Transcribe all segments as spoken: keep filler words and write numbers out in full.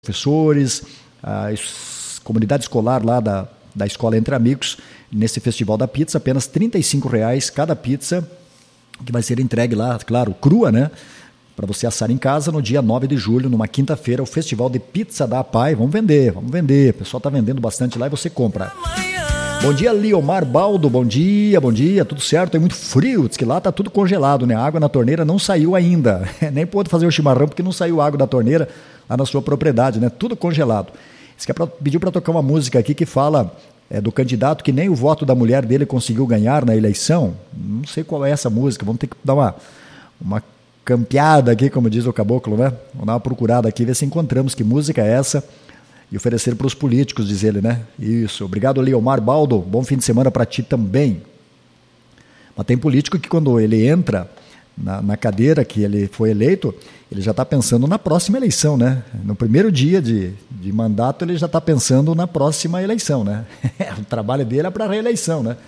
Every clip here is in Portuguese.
professores, a comunidade escolar lá da, da Escola Entre Amigos, nesse Festival da Pizza, apenas trinta e cinco reais cada pizza, que vai ser entregue lá, claro, crua, né? Para você assar em casa no dia nove de julho, numa quinta-feira, o Festival de Pizza da Pai. Vamos vender, vamos vender. O pessoal está vendendo bastante lá e você compra. Bom dia, Liomar Baldo. Bom dia, bom dia. Tudo certo? É muito frio. Diz que lá tá tudo congelado, né? A água na torneira não saiu ainda. Nem pôde fazer o chimarrão porque não saiu água da torneira lá na sua propriedade, né? Tudo congelado. Diz que é pra, pediu para tocar uma música aqui que fala é, do candidato que nem o voto da mulher dele conseguiu ganhar na eleição. Não sei qual é essa música. Vamos ter que dar uma... uma campeada aqui, como diz o caboclo, né? Vamos dar uma procurada aqui, ver se encontramos que música é essa e oferecer para os políticos, diz ele, né? Isso. Obrigado, Leomar Baldo. Bom fim de semana para ti também. Mas tem político que quando ele entra na, na cadeira que ele foi eleito, ele já está pensando na próxima eleição, né? No primeiro dia de, de mandato, ele já está pensando na próxima eleição, né? O trabalho dele é para a reeleição, né?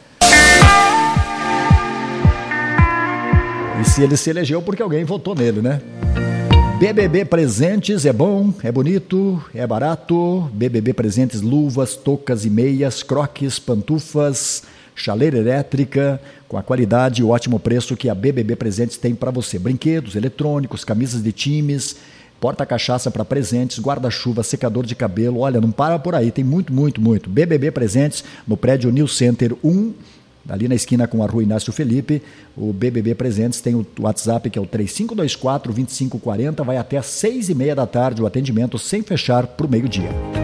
E se ele se elegeu porque alguém votou nele, né? B B B Presentes é bom, é bonito, é barato. B B B Presentes, luvas, toucas e meias, croques, pantufas, chaleira elétrica, com a qualidade e o ótimo preço que a B B B Presentes tem para você. Brinquedos, eletrônicos, camisas de times, porta-cachaça para presentes, guarda-chuva, secador de cabelo. Olha, não para por aí, tem muito, muito, muito. B B B Presentes no prédio New Center um, ali na esquina com a rua Inácio Felipe. O B B B Presentes tem o WhatsApp que é o três cinco dois quatro, dois cinco quatro zero, vai até às seis e meia da tarde o atendimento sem fechar para o meio-dia.